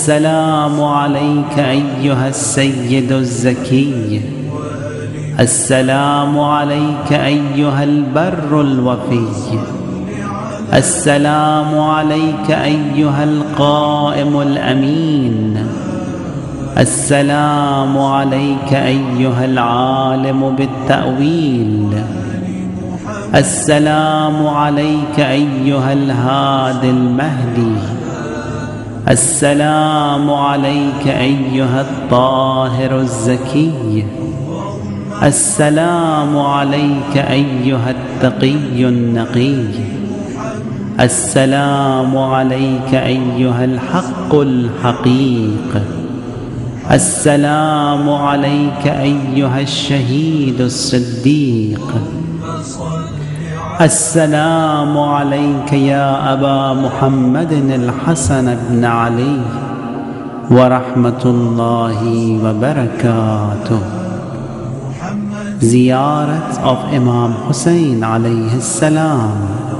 السلام عليك أيها السيد الزكي. السلام عليك أيها البر الوفي. السلام عليك أيها القائم الأمين. السلام عليك أيها العالم بالتأويل. السلام عليك أيها الهادي المهدي. السلام عليك أيها الطاهر الزكي. السلام عليك أيها التقي النقي. السلام عليك أيها الحق الحقيق. السلام عليك أيها الشهيد الصديق. السلام عليك يا أبا محمد الحسن بن علي ورحمة الله وبركاته. Ziyarat of Imam Hussein alayhi salam.